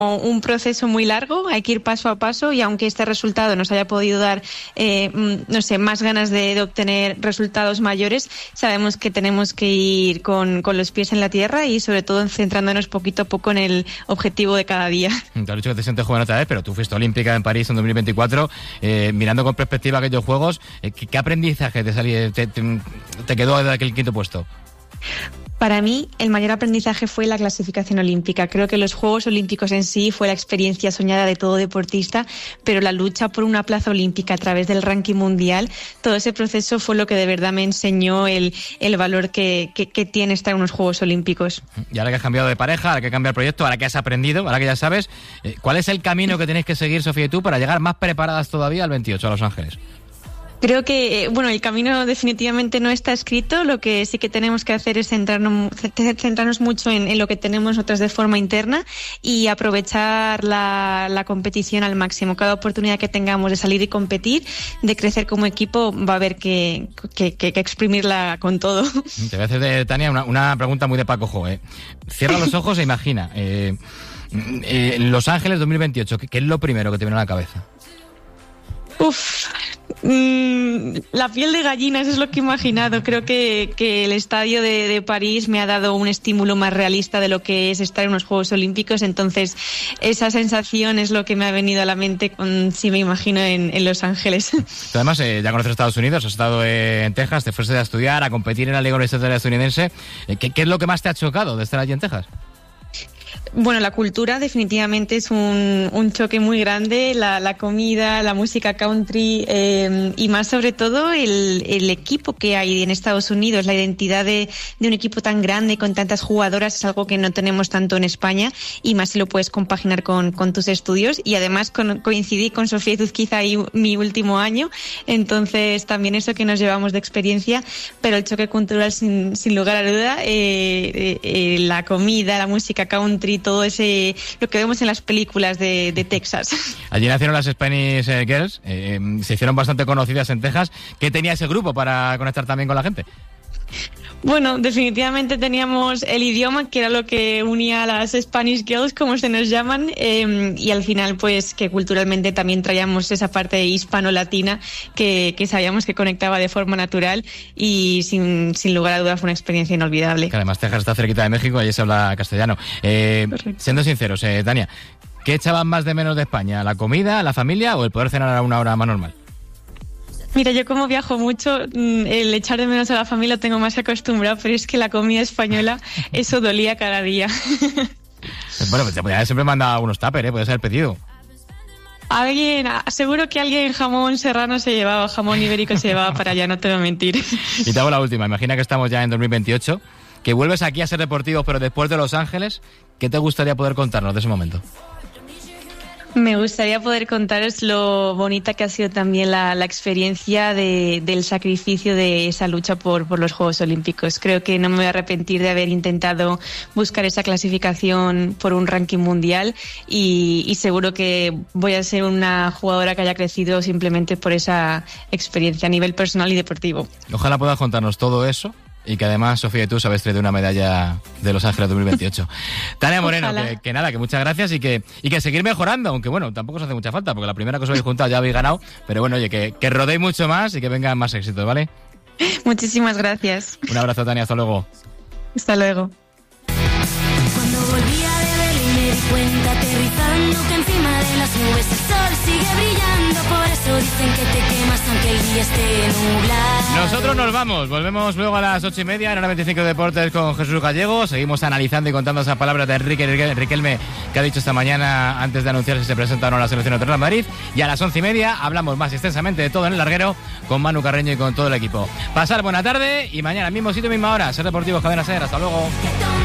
un proceso muy largo, hay que ir paso a paso, y aunque este resultado nos haya podido dar, más ganas de obtener resultados mayores, sabemos que tenemos que ir con los pies en la tierra y sobre todo centrándonos poquito a poco en el objetivo de cada día. Te has dicho que te sientes joven otra vez, pero tú fuiste olímpica en París en 2024, mirando con perspectiva aquellos Juegos, ¿qué aprendizaje te quedó de aquel quinto puesto? Para mí, el mayor aprendizaje fue la clasificación olímpica. Creo que los Juegos Olímpicos en sí fue la experiencia soñada de todo deportista, pero la lucha por una plaza olímpica a través del ranking mundial, todo ese proceso fue lo que de verdad me enseñó el valor que tiene estar en unos Juegos Olímpicos. Y ahora que has cambiado de pareja, ahora que has cambiado el proyecto, ahora que has aprendido, ahora que ya sabes, ¿cuál es el camino que tenéis que seguir, Sofía y tú, para llegar más preparadas todavía al 28 a Los Ángeles? Creo que, el camino definitivamente no está escrito. Lo que sí que tenemos que hacer es centrarnos mucho en lo que tenemos nosotros de forma interna y aprovechar la competición al máximo. Cada oportunidad que tengamos de salir y competir, de crecer como equipo, va a haber que exprimirla con todo. Te voy a hacer, Tania, una pregunta muy de Paco Jo. Cierra los ojos e imagina. Los Ángeles 2028, ¿qué es lo primero que te viene a la cabeza? La piel de gallina, eso es lo que he imaginado. Creo que el estadio de París me ha dado un estímulo más realista de lo que es estar en unos Juegos Olímpicos, entonces esa sensación es lo que me ha venido a la mente si me imagino en Los Ángeles. Tú además ya conoces Estados Unidos, has estado en Texas, te fuiste a estudiar, a competir en la Liga Universitaria Estadounidense. ¿Qué es lo que más te ha chocado de estar allí en Texas? Bueno, la cultura definitivamente es un choque muy grande, la comida, la música country y más sobre todo el equipo que hay en Estados Unidos, la identidad de un equipo tan grande con tantas jugadoras es algo que no tenemos tanto en España y más si lo puedes compaginar con tus estudios y además coincidí con Sofía Izuzquiza ahí mi último año, entonces también eso que nos llevamos de experiencia, pero el choque cultural sin lugar a duda, la comida, la música country, todo lo que vemos en las películas de Texas. Allí nacieron las Spanish Girls, se hicieron bastante conocidas en Texas. ¿Qué tenía ese grupo para conectar también con la gente? Bueno, definitivamente teníamos el idioma, que era lo que unía a las Spanish Girls, como se nos llaman, y al final, pues, que culturalmente también traíamos esa parte hispano-latina que sabíamos que conectaba de forma natural y sin lugar a dudas fue una experiencia inolvidable. Que además Texas está cerquita de México, allí se habla castellano. Siendo sinceros, Tania, ¿qué echaban más de menos de España? ¿La comida, la familia o el poder cenar a una hora más normal? Mira, yo como viajo mucho, el echar de menos a la familia lo tengo más acostumbrado, pero es que la comida española, eso dolía cada día. Bueno, pues te podía siempre mandar unos tuppers, puede ser el pedido. Seguro que alguien jamón serrano se llevaba, jamón ibérico se llevaba para allá, no te voy a mentir. Y te hago la última, imagina que estamos ya en 2028, que vuelves aquí a ser deportivos, pero después de Los Ángeles, ¿qué te gustaría poder contarnos de ese momento? Me gustaría poder contaros lo bonita que ha sido también la experiencia del sacrificio de esa lucha por los Juegos Olímpicos. Creo que no me voy a arrepentir de haber intentado buscar esa clasificación por un ranking mundial y seguro que voy a ser una jugadora que haya crecido simplemente por esa experiencia a nivel personal y deportivo. Ojalá puedas contarnos todo eso. Y que además, Sofía y tú sabes traer una medalla de Los Ángeles 2028. Tania Moreno, que muchas gracias y que seguir mejorando, aunque bueno, tampoco os hace mucha falta, porque la primera que os habéis juntado ya habéis ganado, pero bueno, oye, que rodéis mucho más y que vengan más éxitos, ¿vale? Muchísimas gracias. Un abrazo, Tania, hasta luego. Hasta luego. Cuando volvía de Berlín me di cuenta, aterrizando, que encima de las nubes el sol sigue brillando, por eso dicen que te quemas aunque el día esté nublado. Nosotros nos vamos, volvemos luego a las 8:30 en Hora 25 Deportes con Jesús Gallego. Seguimos analizando y contando esas palabras de Enrique Riquelme que ha dicho esta mañana antes de anunciar si se presenta o no a la selección de Real Madrid. Y a las 11:30 hablamos más extensamente de todo en el larguero con Manu Carreño y con todo el equipo. Pasar buena tarde y mañana mismo sitio, misma hora. Ser Deportivos, Cadena Ser. Hasta luego.